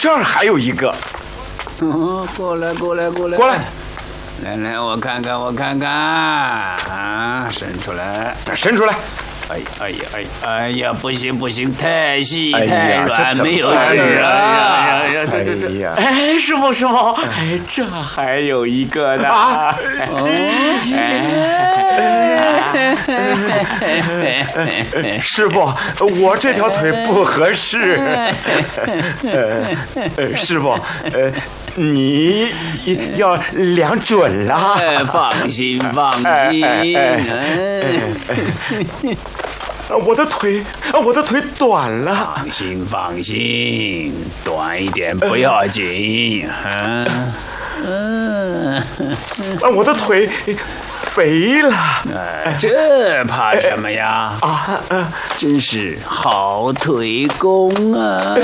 这儿还有一个。 过来。来，我看看啊，伸出来。哎呀，不行，太细太软，没有劲啊！哎，师傅，哎，这还有一个呢。 师傅，我这条腿不合适。师傅，你要量准了。 放心。 我的腿短了。 放心，短一点不要紧。 我的腿肥了。 这怕什么呀？真是好腿功啊！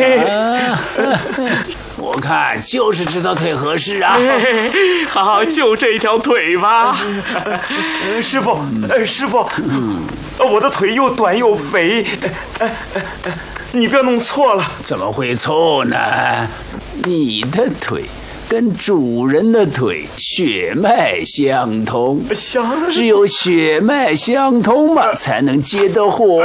我看就是这条腿合适啊。 好，就这条腿吧。 师傅，我的腿又短又肥，你不要弄错了。 怎么会错呢？你的腿跟主人的腿血脉相通，只有血脉相通嘛，才能接得活。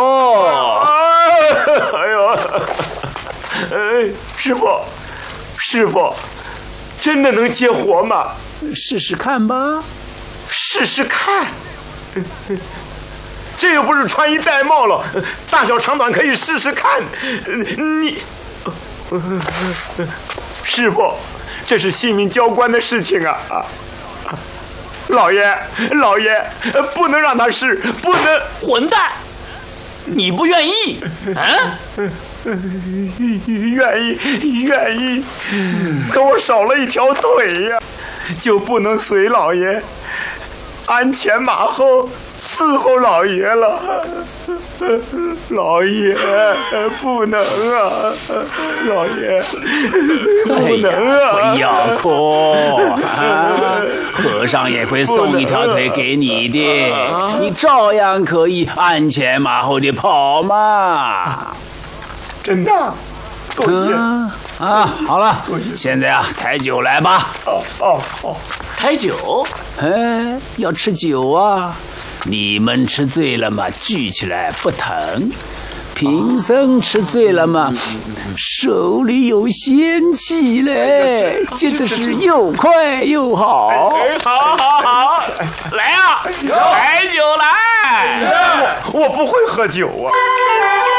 师傅，真的能接活吗？ 试试看吧。 试试看。这又不是穿衣戴帽了，大小长短可以试试看。师傅，这是性命交关的事情啊！老爷，不能让他试，不能！ 混蛋，你不愿意？ 愿意，可我少了一条腿呀，就不能随老爷鞍前马后伺候老爷了。老爷不能啊，老爷不能啊！ 不要哭和尚也会送一条腿给你的，你照样可以鞍前马后的跑嘛。 真的？多谢好了，现在抬酒来吧。 好， 抬酒？ 要吃酒啊！你们吃醉了嘛，举起来不疼；贫僧吃醉了嘛，手里有仙气嘞，接的是又快又好。 好，来啊，抬酒来！ 我不会喝酒啊。